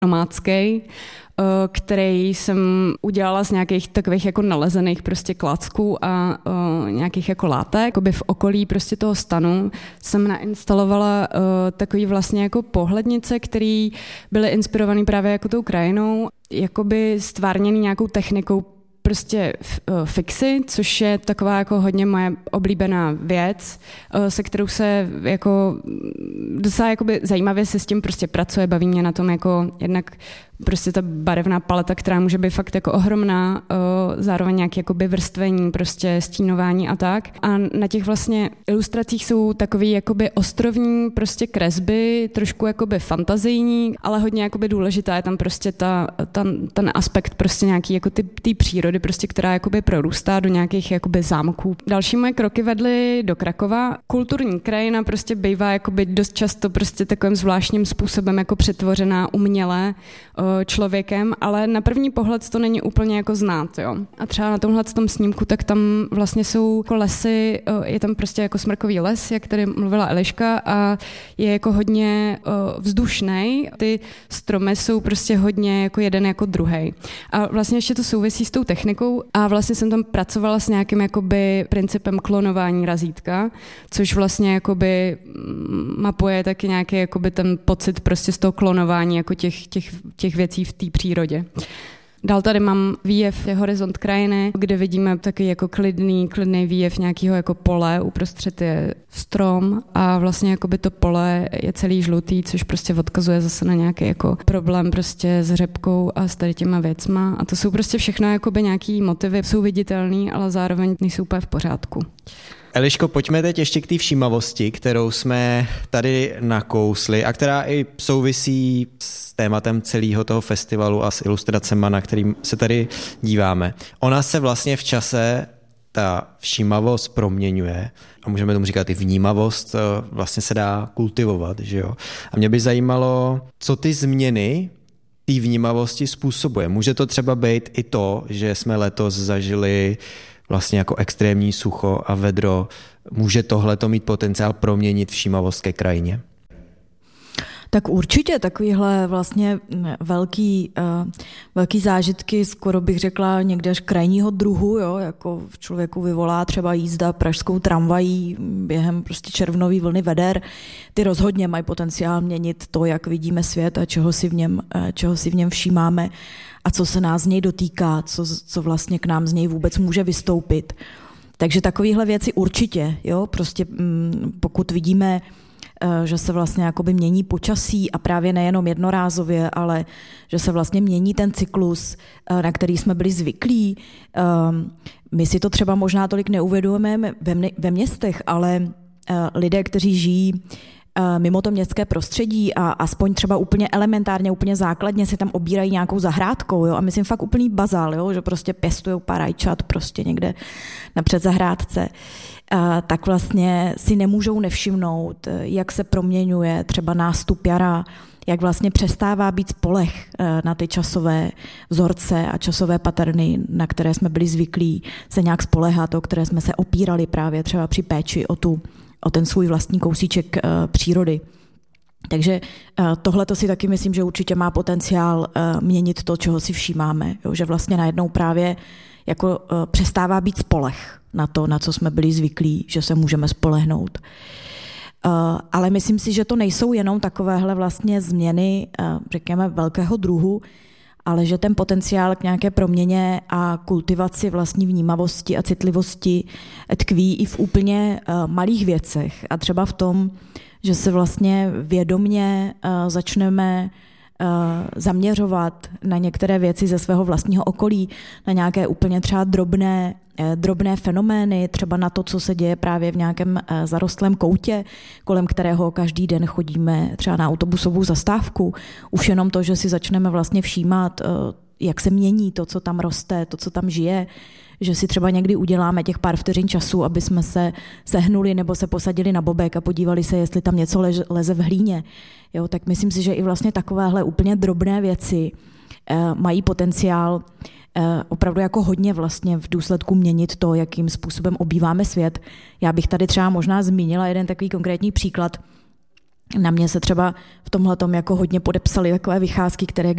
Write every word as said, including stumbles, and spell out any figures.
nomádský, který jsem udělala z nějakých takových jako nalezených prostě klacků a uh, nějakých jako látek. Jakoby v okolí prostě toho stanu jsem nainstalovala uh, takový vlastně jako pohlednice, které byly inspirované právě jako tou krajinou, jakoby stvárněný nějakou technikou prostě fixy, což je taková jako hodně moje oblíbená věc, se kterou se jako docela jakoby zajímavě se s tím prostě pracuje, baví mě na tom jako jednak prostě ta barevná paleta, která může být fakt jako ohromná, zároveň nějaké jakoby vrstvení, prostě stínování a tak. A na těch vlastně ilustracích jsou takový jakoby ostrovní prostě kresby, trošku jakoby fantazijní, ale hodně jakoby důležitá je tam prostě ta, ta, ten aspekt prostě nějaký jako ty, ty přírody, prostě, která jakoby prorůstá do nějakých jakoby zámků. Další moje kroky vedly do Krakova. Kulturní krajina prostě bývá jakoby dost často prostě takovým zvláštním způsobem jako přetvořená uměle člověkem, ale na první pohled to není úplně jako znát, jo. A třeba na tomhle tom snímku, tak tam vlastně jsou jako lesy, je tam prostě jako smrkový les, jak tady mluvila Eliška, a je jako hodně vzdušnej. Ty stromy jsou prostě hodně jako jeden jako druhej. A vlastně ještě to souvisí s tou technikou a vlastně jsem tam pracovala s nějakým jakoby principem klonování razítka, což vlastně jakoby mapuje taky nějaký jakoby ten pocit prostě z toho klonování jako těch, těch, těch věcí v té přírodě. Dál tady mám výjev Horizont krajiny, kde vidíme taky jako klidný, klidný výjev nějakého jako pole, uprostřed je strom a vlastně jakoby to pole je celý žlutý, což prostě odkazuje zase na nějaký jako problém prostě s řepkou a s tady těma věcma. A to jsou prostě všechno jakoby nějaký motivy, jsou viditelný, ale zároveň nejsou úplně v pořádku. Eliško, pojďme teď ještě k té všímavosti, kterou jsme tady nakousli a která i souvisí s tématem celého toho festivalu a s ilustracemi, na kterým se tady díváme. Ona se vlastně v čase, ta všímavost proměňuje a můžeme tomu říkat i vnímavost, vlastně se dá kultivovat, že jo? A mě by zajímalo, co ty změny té vnímavosti způsobuje. Může to třeba být i to, že jsme letos zažili vlastně jako extrémní sucho a vedro. Může tohleto mít potenciál proměnit všímavost ke krajině? Tak určitě takovýhle vlastně velký, uh, velký zážitky, skoro bych řekla někde až krajního druhu, jo, jako v člověku vyvolá třeba jízda pražskou tramvají během prostě červnový vlny veder. Ty rozhodně mají potenciál měnit to, jak vidíme svět a čeho si v něm, čeho si v něm všímáme a co se nás z něj dotýká, co, co vlastně k nám z něj vůbec může vystoupit. Takže takovéhle věci určitě, jo, prostě pokud vidíme, že se vlastně jakoby mění počasí a právě nejenom jednorázově, ale že se vlastně mění ten cyklus, na který jsme byli zvyklí. My si to třeba možná tolik neuvědomujeme ve městech, ale lidé, kteří žijí mimo to městské prostředí a aspoň třeba úplně elementárně, úplně základně si tam obírají nějakou zahrádkou, jo, a myslím fakt úplný bazál, jo, že prostě pěstujou pár rajčat prostě někde na předzahrádce, a tak vlastně si nemůžou nevšimnout, jak se proměňuje třeba nástup jara, jak vlastně přestává být spoleh na ty časové vzorce a časové paterny, na které jsme byli zvyklí se nějak spoléhat, o které jsme se opírali právě třeba při péči o tu o ten svůj vlastní kousíček uh, přírody. Takže uh, tohle to si taky myslím, že určitě má potenciál uh, měnit to, čeho si všímáme. Jo? Že vlastně najednou právě jako uh, přestává být spoleh na to, na co jsme byli zvyklí, že se můžeme spolehnout. Uh, ale myslím si, že to nejsou jenom takovéhle vlastně změny, uh, řekněme, velkého druhu, ale že ten potenciál k nějaké proměně a kultivaci vlastní vnímavosti a citlivosti tkví i v úplně uh, malých věcech. A třeba v tom, že se vlastně vědomně uh, začneme uh, zaměřovat na některé věci ze svého vlastního okolí, na nějaké úplně třeba drobné, uh, drobné fenomény, třeba na to, co se děje právě v nějakém uh, zarostlém koutě, kolem kterého každý den chodíme třeba na autobusovou zastávku. Už jenom to, že si začneme vlastně všímat, uh, jak se mění to, co tam roste, to, co tam žije, že si třeba někdy uděláme těch pár vteřin času, aby jsme se sehnuli nebo se posadili na bobek a podívali se, jestli tam něco leže, leze v hlíně. Jo, tak myslím si, že i vlastně takovéhle úplně drobné věci eh, mají potenciál eh, opravdu jako hodně vlastně v důsledku měnit to, jakým způsobem obýváme svět. Já bych tady třeba možná zmínila jeden takový konkrétní příklad. Na mě se třeba v tomhletom jako hodně podepsaly takové vycházky, které